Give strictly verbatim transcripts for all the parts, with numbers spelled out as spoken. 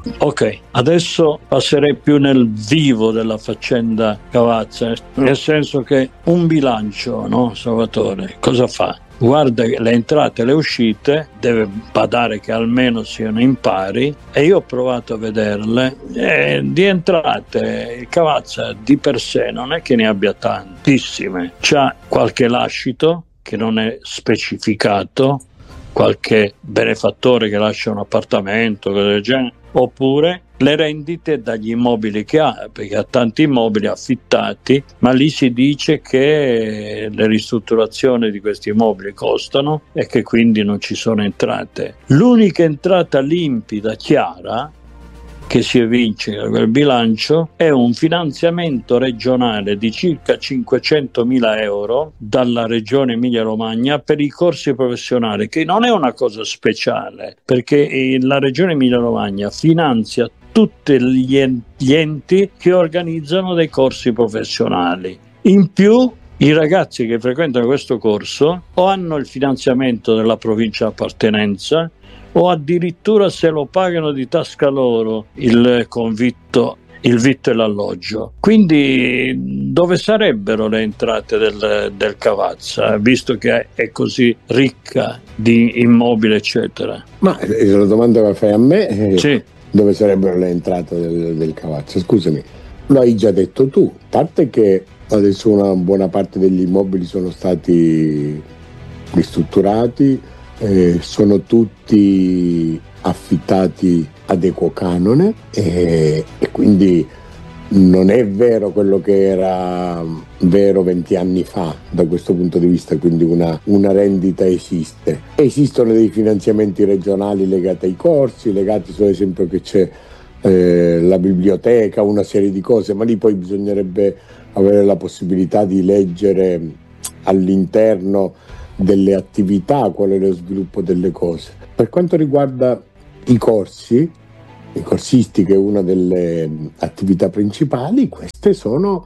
Ok, adesso passerei più nel vivo della faccenda Cavazza, nel senso che un bilancio, no, Salvatore, cosa fa? Guarda le entrate e le uscite, deve badare che almeno siano in pari, e io ho provato a vederle, e di entrate il Cavazza di per sé non è che ne abbia tantissime, c'ha qualche lascito che non è specificato, qualche benefattore che lascia un appartamento, cose del genere, oppure le rendite dagli immobili che ha, perché ha tanti immobili affittati, ma lì si dice che le ristrutturazioni di questi immobili costano e che quindi non ci sono entrate. L'unica entrata limpida, chiara, che si evince da quel bilancio è un finanziamento regionale di circa cinquecentomila euro dalla regione Emilia-Romagna per i corsi professionali, che non è una cosa speciale, perché la regione Emilia-Romagna finanzia tutti gli enti che organizzano dei corsi professionali. In più, i ragazzi che frequentano questo corso o hanno il finanziamento della provincia appartenenza, o addirittura se lo pagano di tasca loro il convitto, il vitto e l'alloggio. Quindi dove sarebbero le entrate del, del Cavazza, visto che è così ricca di immobili eccetera? Ma è la domanda che fai a me, eh, sì. Dove sarebbero le entrate del, del Cavazza? Scusami, lo hai già detto tu, a parte che adesso una buona parte degli immobili sono stati ristrutturati, Eh, sono tutti affittati ad equo canone e, e quindi non è vero quello che era vero venti anni fa da questo punto di vista, quindi una, una rendita esiste. Esistono dei finanziamenti regionali legati ai corsi, legati ad esempio che c'è eh, la biblioteca, una serie di cose, ma lì poi bisognerebbe avere la possibilità di leggere all'interno delle attività, qual è lo sviluppo delle cose. Per quanto riguarda i corsi, i corsisti, che è una delle attività principali, queste sono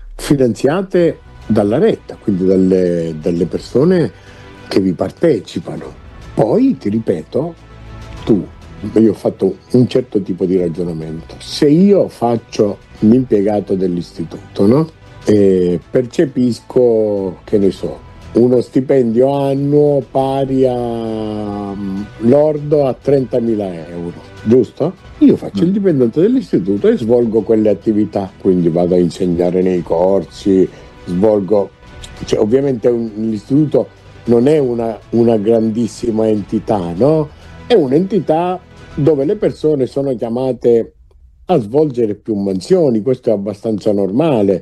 finanziate dalla retta, quindi dalle, dalle persone che vi partecipano. Poi ti ripeto, tu, io ho fatto un certo tipo di ragionamento. Se io faccio l'impiegato dell'istituto, no? E percepisco, che ne so, uno stipendio annuo pari a lordo a trentamila euro, giusto? Io faccio il dipendente dell'istituto e svolgo quelle attività, quindi vado a insegnare nei corsi, svolgo, cioè, ovviamente un, l'istituto non è una, una grandissima entità, no? È un'entità dove le persone sono chiamate a svolgere più mansioni, questo è abbastanza normale,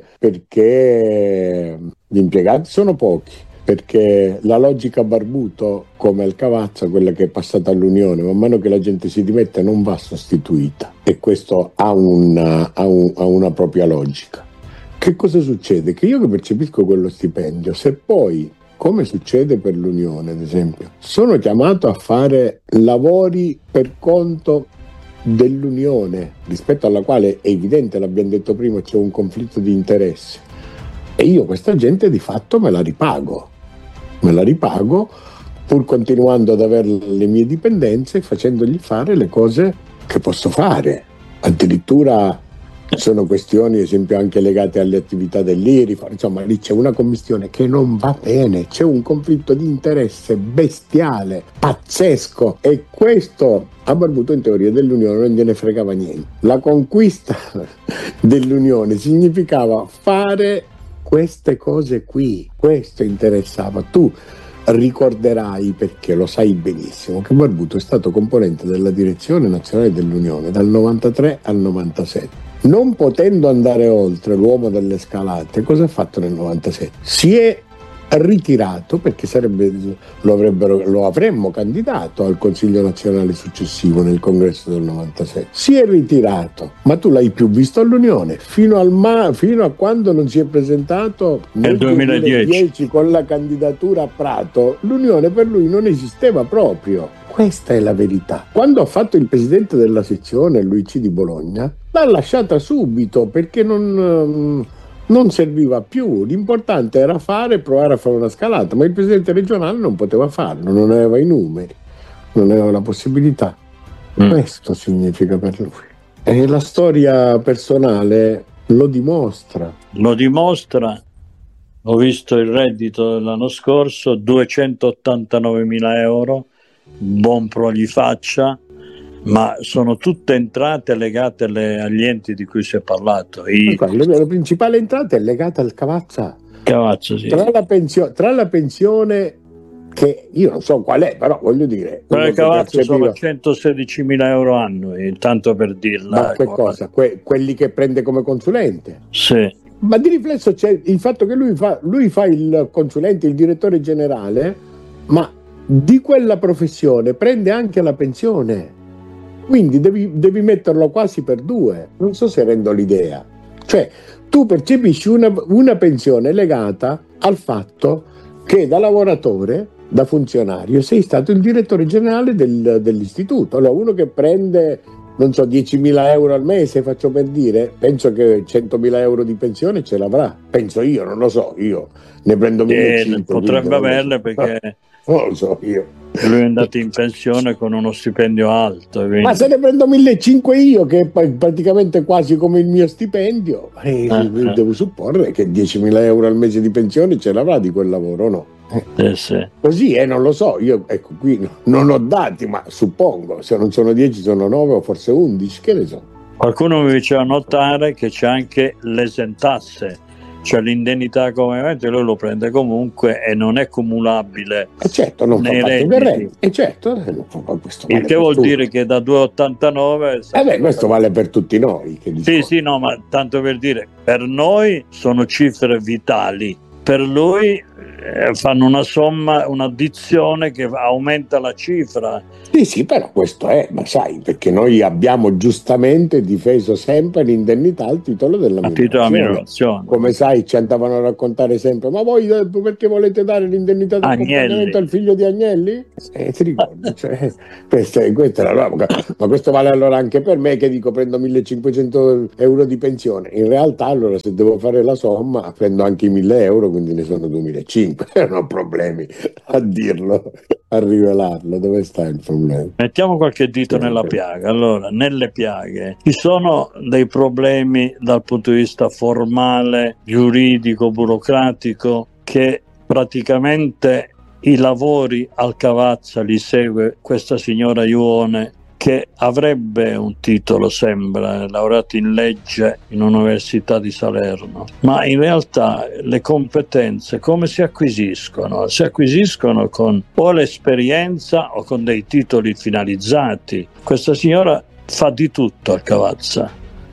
perché gli impiegati sono pochi, perché la logica Barbuto, come al Cavazza, quella che è passata all'Unione, man mano che la gente si dimette non va sostituita, e questo ha una, ha un, ha una propria logica. Che cosa succede? Che io che percepisco quello stipendio, se poi, come succede per l'Unione ad esempio, sono chiamato a fare lavori per conto dell'Unione, rispetto alla quale è evidente, l'abbiamo detto prima, c'è un conflitto di interesse, e io questa gente di fatto me la ripago, me la ripago pur continuando ad avere le mie dipendenze, facendogli fare le cose che posso fare. Addirittura sono questioni, ad esempio, anche legate alle attività dell'I R I F, insomma lì c'è una commistione che non va bene, c'è un conflitto di interesse bestiale, pazzesco, e questo a Barbuto in teoria dell'Unione non gliene fregava niente. La conquista dell'Unione significava fare queste cose qui, questo interessava. Tu ricorderai, perché lo sai benissimo, che Barbuto è stato componente della direzione nazionale dell'Unione dal novantatré al novantasette. Non potendo andare oltre l'uomo delle scalate, cosa ha fatto nel novantasette? Si è ritirato, perché sarebbe, lo, avrebbero, lo avremmo candidato al Consiglio nazionale successivo nel congresso del novantasette. Si è ritirato, ma tu l'hai più visto all'Unione fino, al ma, fino a quando non si è presentato nel duemiladieci con la candidatura a Prato. L'Unione per lui non esisteva proprio. Questa è la verità. Quando ha fatto il presidente della sezione, Luigi di Bologna, l'ha lasciata subito, perché non, non serviva più. L'importante era fare, provare a fare una scalata, ma il presidente regionale non poteva farlo, non aveva i numeri, non aveva la possibilità. Mm. Questo significa per lui. E la storia personale lo dimostra. Lo dimostra. Ho visto il reddito dell'anno scorso, duecentottantanovemila euro, buon pro gli faccia, ma sono tutte entrate legate alle, agli enti di cui si è parlato. I... La principale entrata è legata al Cavazza. Cavazza, sì. Tra la, pensio- tra la pensione, che io non so qual è, però voglio dire... Quelle Cavazza sono centosedicimila euro annui, tanto per dirla. Ma che cosa? Que- quelli che prende come consulente? Sì. Ma di riflesso c'è il fatto che lui fa, lui fa il consulente, il direttore generale, ma di quella professione prende anche la pensione. Quindi devi, devi metterlo quasi per due. Non so se rendo l'idea. Cioè, tu percepisci una, una pensione legata al fatto che da lavoratore, da funzionario, sei stato il direttore generale del, dell'istituto. Allora, uno che prende... non so, diecimila euro al mese, faccio per dire, penso che centomila euro di pensione ce l'avrà, penso io, non lo so, io ne prendo millecinquecento. Potrebbe averle perché non lo so io. Lui è andato in pensione con uno stipendio alto. Quindi... Ma se ne prendo millecinquecento io, che è praticamente quasi come il mio stipendio, eh, eh, devo supporre che diecimila euro al mese di pensione ce l'avrà di quel lavoro, no? Eh sì. Così eh, non lo so, io ecco qui non ho dati, ma suppongo, se non sono dieci sono nove o forse undici, che ne so. Qualcuno mi faceva notare che c'è anche l'esentasse, cioè l'indennità come evento, lui lo prende comunque e non è cumulabile. E certo, non fa parte del reddito. E certo, questo vale il che vuol tutti. Dire che da due virgola ottantanove eh beh, questo vale per tutti noi. Che sì, sì, no, ma tanto per dire, per noi sono cifre vitali. Per lui eh, fanno una somma, un'addizione che aumenta la cifra. Sì, sì, però questo è, ma sai, perché noi abbiamo giustamente difeso sempre l'indennità al titolo della minorazione. Come sai, ci andavano a raccontare sempre, ma voi perché volete dare l'indennità di accompagnamento al figlio di Agnelli? Eh, ti ricordi? Cioè, questa, è, questa è la roba. Ma questo vale allora anche per me che dico prendo millecinquecento euro di pensione. In realtà allora se devo fare la somma prendo anche i mille euro, quindi ne sono duemilacinquecento. Non ho problemi a dirlo, a rivelarlo. Dove sta il problema? Mettiamo qualche dito nella piaga. Allora, nelle piaghe ci sono dei problemi dal punto di vista formale, giuridico, burocratico, che praticamente i lavori al Cavazza li segue questa signora Ione, che avrebbe un titolo, sembra, laureato in legge in un'università di Salerno, ma in realtà le competenze come si acquisiscono? Si acquisiscono con o l'esperienza o con dei titoli finalizzati. Questa signora fa di tutto al Cavazza,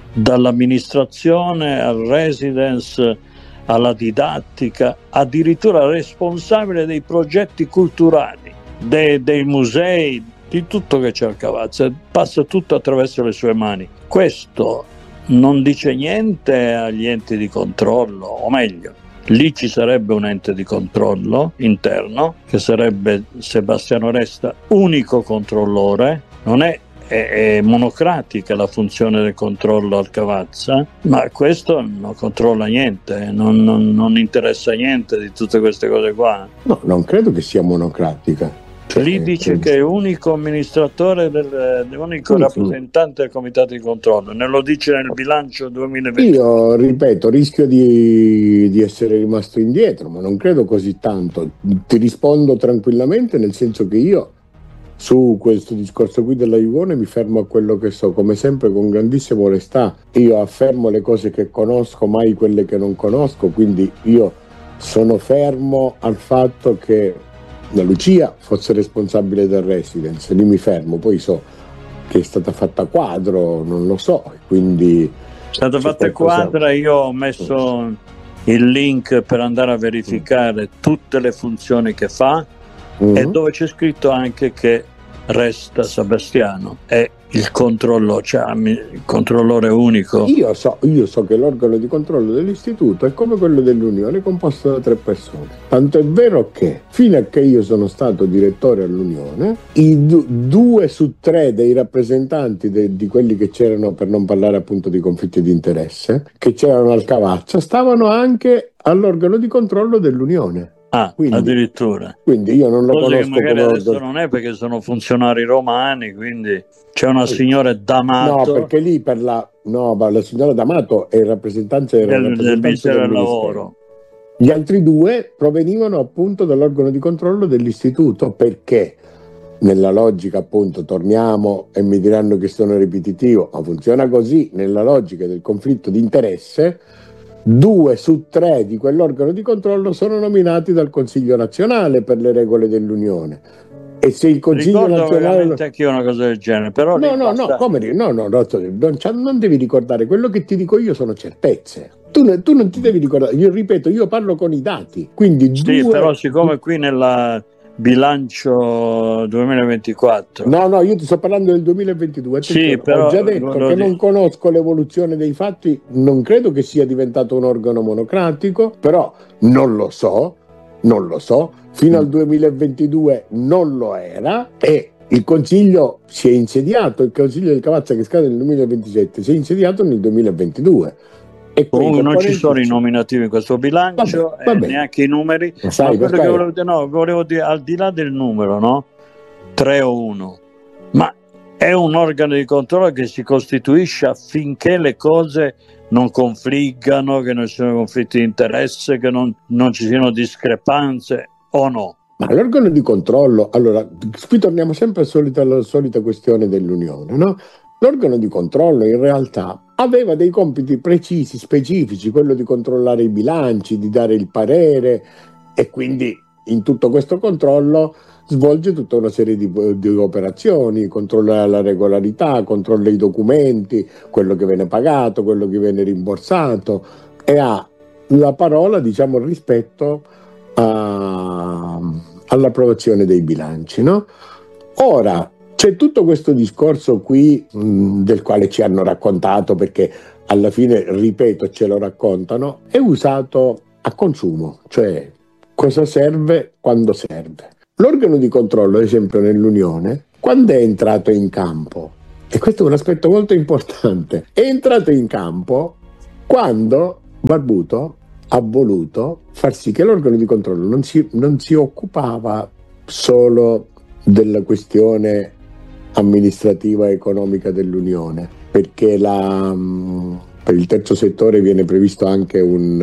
dall'amministrazione al residence alla didattica, addirittura responsabile dei progetti culturali, dei, dei musei, di tutto che c'è al Cavazza, passa tutto attraverso le sue mani. Questo non dice niente agli enti di controllo, o meglio, lì ci sarebbe un ente di controllo interno, che sarebbe Sebastiano Resta, unico controllore. Non è, è, è monocratica la funzione del controllo al Cavazza, ma questo non controlla niente, non, non, non interessa niente di tutte queste cose qua. No, non credo che sia monocratica. Lì dice che è unico amministratore, del, unico rappresentante del comitato di controllo, ne lo dice nel bilancio duemilaventi. Io ripeto, rischio di, di essere rimasto indietro, ma non credo così tanto. Ti rispondo tranquillamente, nel senso che io su questo discorso qui della Ione mi fermo a quello che so, come sempre con grandissima onestà. Io affermo le cose che conosco, mai quelle che non conosco, quindi io sono fermo al fatto che la Lucia fosse responsabile del residence, lì mi fermo, poi so che è stata fatta quadro, non lo so, quindi... È stata fatta quadra, io ho messo il link per andare a verificare tutte le funzioni che fa, mm-hmm. e dove c'è scritto anche che Resta Sebastiano è il controllo, cioè il controllore unico. Io so, io so che l'organo di controllo dell'istituto è come quello dell'Unione, composto da tre persone. Tanto è vero che fino a che io sono stato direttore all'Unione, i du- due su tre dei rappresentanti de- di quelli che c'erano, per non parlare appunto di conflitti di interesse, che c'erano al Cavazza, stavano anche all'organo di controllo dell'Unione. Ah, quindi, addirittura. Quindi io non lo Cose conosco che magari come adesso organo. non è, perché sono funzionari romani, quindi c'è una signora D'Amato. No, perché lì per la no, ma la signora D'Amato è il rappresentante, era il del, del rappresentante Ministero del del Ministero. Lavoro. Gli altri due provenivano appunto dall'organo di controllo dell'istituto, perché nella logica, appunto, torniamo e mi diranno che sono ripetitivo, ma funziona così, nella logica del conflitto di interesse, due su tre di quell'organo di controllo sono nominati dal Consiglio nazionale per le regole dell'Unione. E se il Consiglio Ricordo nazionale... veramente anche io una cosa del genere, però No, lì no, basta... no, come dire? No, no, no, non, non devi ricordare, quello che ti dico io sono certezze. Tu, tu non ti devi ricordare, io ripeto, io parlo con i dati, quindi Sì, due... però siccome qui nella bilancio duemilaventiquattro... No, no, io ti sto parlando del duemilaventidue. Sì, Attenzione, però ho già detto volevo che dire- non conosco l'evoluzione dei fatti, non credo che sia diventato un organo monocratico, però non lo so, non lo so, fino al duemilaventidue non lo era e il Consiglio si è insediato, il Consiglio del Cavazza che scade nel duemilaventisette, si è insediato nel duemilaventidue. E Comunque non ci sono i ci- nominativi in questo bilancio, Vabbè, va e bene. neanche i numeri. Lo sai, Ma quello che Pasquale? volevo dire, no, volevo dire, al di là del numero, no? tre o uno, ma è un organo di controllo che si costituisce affinché le cose non confliggano, che non ci siano conflitti di interesse, che non, non ci siano discrepanze, o no? Ma l'organo di controllo, allora, qui torniamo sempre al solito, alla solita questione dell'Unione, no? L'organo di controllo in realtà aveva dei compiti precisi, specifici, quello di controllare i bilanci, di dare il parere, e quindi in tutto questo controllo svolge tutta una serie di, di operazioni, controlla la regolarità, controlla i documenti, quello che viene pagato, quello che viene rimborsato, e ha la parola, diciamo, rispetto a, all'approvazione dei bilanci, no? Ora c'è tutto questo discorso qui mh, del quale ci hanno raccontato, perché alla fine, ripeto, ce lo raccontano, è usato a consumo, cioè cosa serve quando serve. L'organo di controllo, ad esempio nell'Unione, quando è entrato in campo, e questo è un aspetto molto importante, è entrato in campo quando Barbuto ha voluto far sì che l'organo di controllo non si, non si occupava solo della questione amministrativa e economica dell'Unione, perché la, per il terzo settore viene previsto anche un,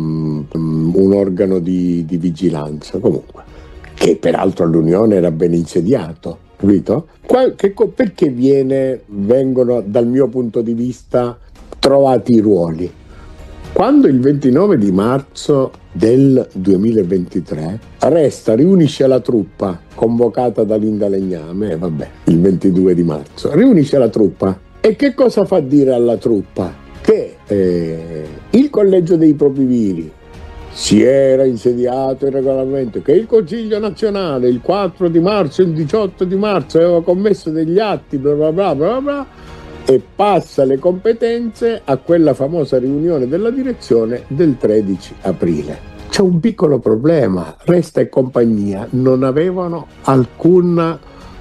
um, un organo di, di vigilanza, comunque, che peraltro all'Unione era ben insediato, capito? Qua, che, perché viene, vengono, dal mio punto di vista, trovati i ruoli? Quando il ventinove di marzo del duemilaventitré Resta riunisce la truppa convocata da Linda Legname, vabbè, il ventidue di marzo, riunisce la truppa e che cosa fa dire alla truppa? Che eh, il collegio dei propri viri si era insediato il regolamento, che il Consiglio nazionale il quattro di marzo e il diciotto di marzo aveva commesso degli atti bla bla bla bla bla, e passa le competenze a quella famosa riunione della direzione del tredici aprile. C'è un piccolo problema: Resta e compagnia non avevano alcun,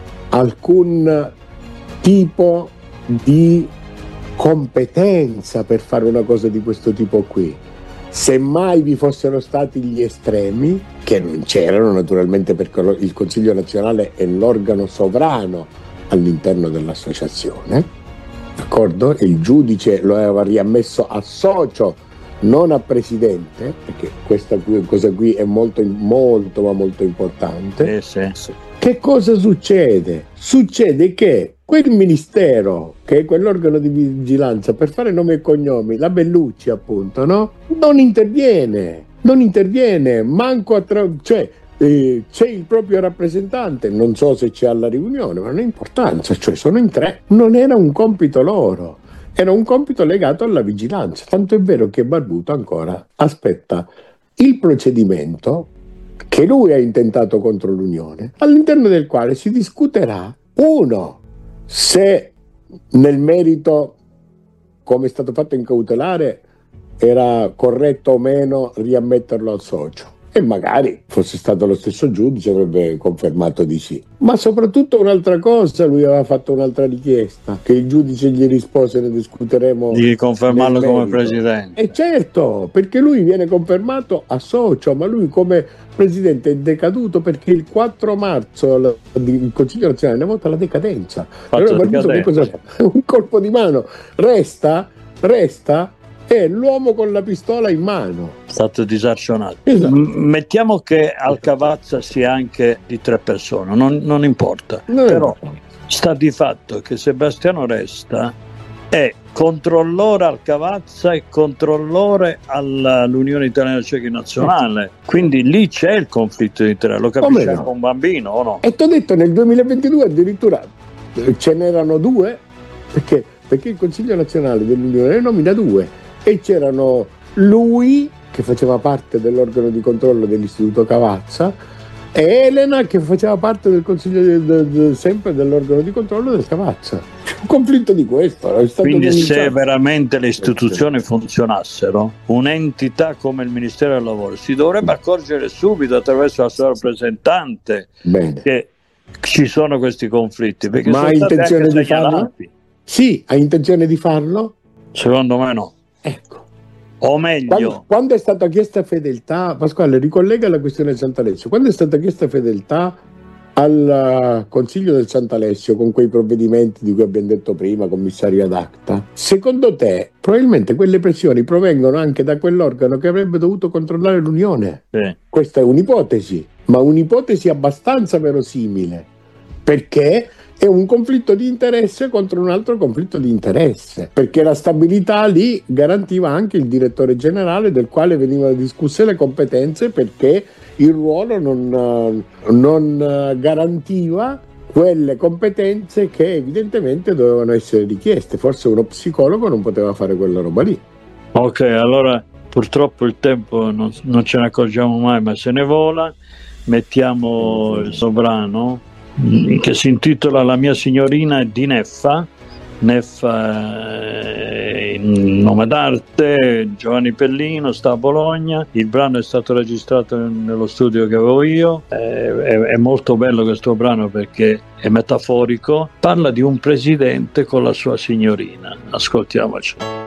alcun tipo di competenza per fare una cosa di questo tipo qui. Semmai vi fossero stati gli estremi, che non c'erano naturalmente, perché il Consiglio nazionale è l'organo sovrano all'interno dell'associazione, d'accordo? Il giudice lo aveva riammesso a socio, non a presidente, perché questa cosa qui è molto, molto, ma molto importante. Eh, sì, sì. Che cosa succede? Succede che quel ministero, che è quell'organo di vigilanza, per fare nome e cognomi, la Bellucci appunto, no? Non interviene, non interviene, manco a tra... cioè eh, c'è il proprio rappresentante, non so se c'è alla riunione, ma non ha importanza, cioè sono in tre, non era un compito loro. Era un compito legato alla vigilanza, tanto è vero che Barbuto ancora aspetta il procedimento che lui ha intentato contro l'Unione, all'interno del quale si discuterà, uno, se nel merito, come è stato fatto in cautelare, era corretto o meno riammetterlo al socio, e magari fosse stato lo stesso giudice avrebbe confermato di sì. Ma soprattutto un'altra cosa, lui aveva fatto un'altra richiesta, che il giudice gli rispose, ne discuteremo, di confermarlo come presidente. E certo, perché lui viene confermato a socio, ma lui come presidente è decaduto perché il quattro marzo il Consiglio nazionale ne vota la decadenza. Allora, decadenza. Un colpo di mano, resta, resta è l'uomo con la pistola in mano. È stato disarcionato. Esatto. M- mettiamo che al Cavazza sia anche di tre persone, non, non importa. Non Però importa. sta di fatto che Sebastiano Resta è controllore al Cavazza e controllore all'Unione Italiana Ciechi Nazionale. Quindi lì c'è il conflitto di interesse, lo capisce anche un bambino o no? E ti ho detto, nel duemilaventidue addirittura ce n'erano due, perché, perché il Consiglio Nazionale dell'Unione ne nomina due. E c'erano lui, che faceva parte dell'organo di controllo dell'Istituto Cavazza, e Elena, che faceva parte del consiglio de, de, de, sempre dell'organo di controllo del Cavazza. Un conflitto di questo. È stato Quindi denunciato. Se veramente le istituzioni funzionassero, un'entità come il Ministero del Lavoro si dovrebbe accorgere subito attraverso la sua rappresentante Bene. che ci sono questi conflitti. Perché Ma sono ha intenzione di farlo? segnalati. Sì, ha intenzione di farlo? Secondo me no. Ecco. O meglio, Quando, quando è stata chiesta fedeltà, Pasquale, ricollega la questione del Sant'Alessio, quando è stata chiesta fedeltà al Consiglio del Sant'Alessio con quei provvedimenti di cui abbiamo detto prima, commissario ad acta, secondo te probabilmente quelle pressioni provengono anche da quell'organo che avrebbe dovuto controllare l'Unione? sì. Questa è un'ipotesi, ma un'ipotesi abbastanza verosimile, perché è un conflitto di interesse contro un altro conflitto di interesse, perché la stabilità lì garantiva anche il direttore generale, del quale venivano discusse le competenze, perché il ruolo non, non garantiva quelle competenze che evidentemente dovevano essere richieste. Forse uno psicologo non poteva fare quella roba lì. Ok, allora purtroppo il tempo non, non ce ne accorgiamo mai, ma se ne vola. Mettiamo il sovrano che si intitola La mia signorina di Neffa. Neffa è in nome d'arte, Giovanni Pellino, sta a Bologna. Il brano è stato registrato nello studio che avevo io. È, è, è molto bello questo brano perché è metaforico, parla di un presidente con la sua signorina. Ascoltiamoci.